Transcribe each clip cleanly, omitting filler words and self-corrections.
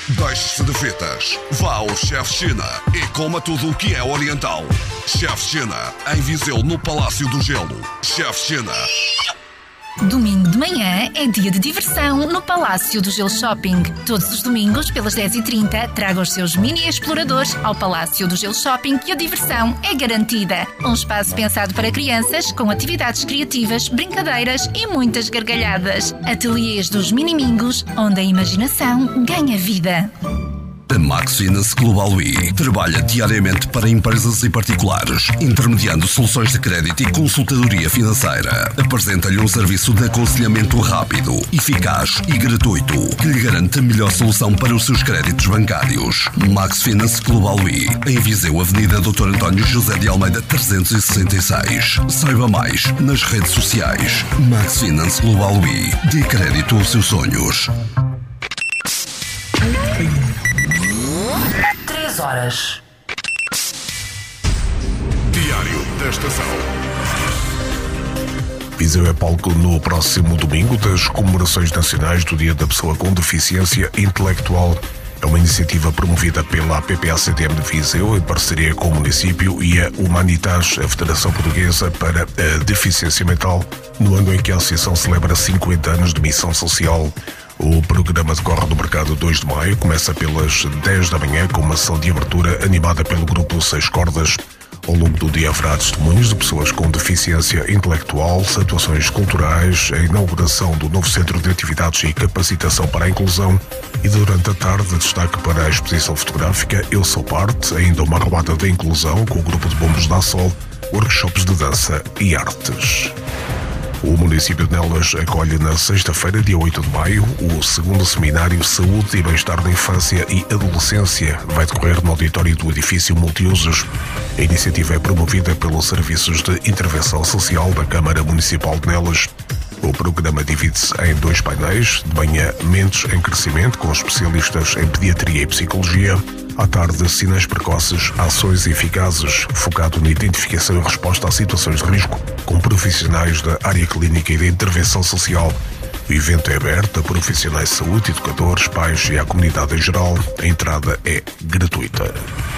Deixe-se de fitas. Vá ao Chef China e coma tudo o que é oriental. Chef China, em Viseu, no Palácio do Gelo. Chef China. Domingo de manhã é dia de diversão no Palácio do Gelo Shopping. Todos os domingos, pelas 10h30, traga os seus mini exploradores ao Palácio do Gelo Shopping, que a diversão é garantida. Um espaço pensado para crianças, com atividades criativas, brincadeiras e muitas gargalhadas. Ateliês dos Minimingos, onde a imaginação ganha vida. A Max Finance Global e trabalha diariamente para empresas e particulares, intermediando soluções de crédito e consultadoria financeira. Apresenta-lhe um serviço de aconselhamento rápido, eficaz e gratuito, que lhe garante a melhor solução para os seus créditos bancários. Max Finance Global e em Viseu, Avenida Dr. António José de Almeida 366. Saiba mais nas redes sociais. Max Finance Global e dê crédito aos seus sonhos. 3 horas. Diário da Estação. Viseu é palco no próximo domingo das comemorações nacionais do Dia da Pessoa com Deficiência Intelectual. É uma iniciativa promovida pela PPA-CDM de Viseu, em parceria com o município e a Humanitas, a Federação Portuguesa para a Deficiência Mental, no ano em que a associação celebra 50 anos de missão social. O programa decorre no Mercado 2 de Maio, começa pelas 10 da manhã com uma ação de abertura animada pelo grupo 6 Cordas. Ao longo do dia haverá testemunhos de pessoas com deficiência intelectual, atuações culturais, a inauguração do novo Centro de Atividades e Capacitação para a Inclusão e durante a tarde destaque para a exposição fotográfica Eu Sou Parte, ainda uma roubada da inclusão com o grupo de bombos da Sol, workshops de dança e artes. O município de Nelas acolhe na sexta-feira, dia 8 de maio, o segundo seminário Saúde e Bem-Estar da Infância e Adolescência. Vai decorrer no auditório do edifício multiusos. A iniciativa é promovida pelos Serviços de Intervenção Social da Câmara Municipal de Nelas. O programa divide-se em 2 painéis. De manhã, Mentes em Crescimento, com especialistas em Pediatria e Psicologia. À tarde, Sinais Precoces, Ações Eficazes, focado na identificação e resposta a situações de risco, com profissionais da área clínica e da intervenção social. O evento é aberto a profissionais de saúde, educadores, pais e à comunidade em geral. A entrada é gratuita.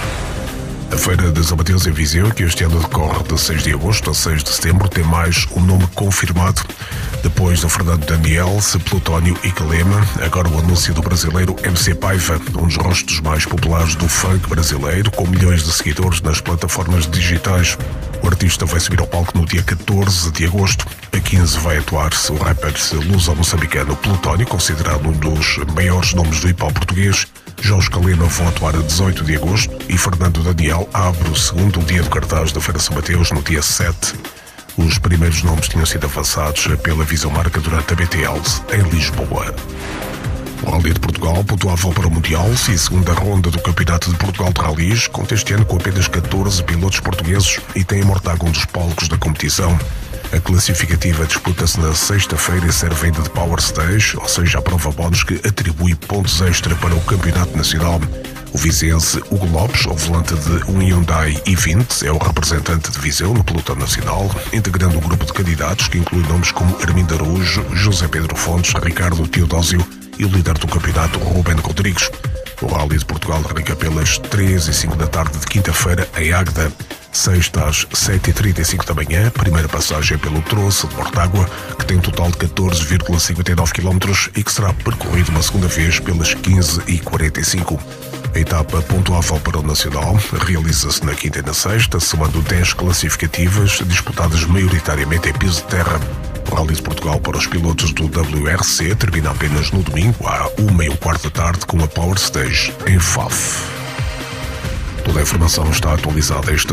A Feira de São Mateus em Viseu, que este ano decorre de 6 de agosto a 6 de setembro, tem mais um nome confirmado. Depois de Fernando Daniel, Plutónio e Calema, agora o anúncio do brasileiro MC Paiva, um dos rostos mais populares do funk brasileiro, com milhões de seguidores nas plataformas digitais. O artista vai subir ao palco no dia 14 de agosto. A 15 vai atuar-se o rapper luso-moçambicano Plutónio, considerado um dos maiores nomes do hip-hop português. Jorge Calema vão atuar a 18 de agosto e Fernando Daniel abre o segundo dia do cartaz da Feira São Mateus no dia 7. Os primeiros nomes tinham sido avançados pela Visão Marca durante a BT House em Lisboa. O Rally de Portugal pontuava para o Mundial e segunda ronda do Campeonato de Portugal de Rallys, conta este ano com apenas 14 pilotos portugueses e tem em Mortágua um dos palcos da competição. A classificativa disputa-se na sexta-feira e serve ainda de Power Stage, ou seja, a prova bónus que atribui pontos extra para o Campeonato Nacional. O viziense Hugo Lopes, ao volante de um Hyundai i20, é o representante de Viseu no pelotão nacional, integrando um grupo de candidatos que inclui nomes como Armindo Araújo, José Pedro Fontes, Ricardo Teodósio e o líder do campeonato, Rubén Rodrigues. O Rally de Portugal arranca pelas 3 e 5 da tarde de quinta-feira em Águeda. Sexta às 7h35 da manhã, primeira passagem pelo Troço de Mortágua, que tem um total de 14,59 km e que será percorrido uma segunda vez pelas 15h45. A etapa pontuável para o Nacional realiza-se na quinta e na sexta, somando 10 classificativas disputadas maioritariamente em piso de terra. O Rally de Portugal para os pilotos do WRC termina apenas no domingo, à 1h15 da tarde, com a Power Stage em Faf. Toda a informação está atualizada esta